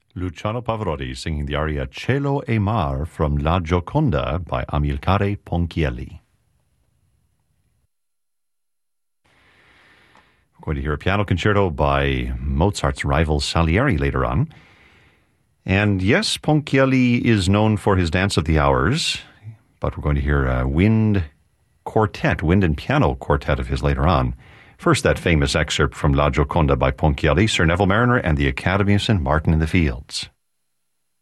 Luciano Pavarotti singing the aria Cielo e Mar from La Gioconda by Amilcare Ponchielli. We're going to hear a piano concerto by Mozart's rival Salieri later on. And yes, Ponchielli is known for his Dance of the Hours, but we're going to hear a wind and piano quartet of his later on. First, that famous excerpt from La Gioconda by Ponchielli, Sir Neville Marriner and the Academy of St. Martin in the Fields.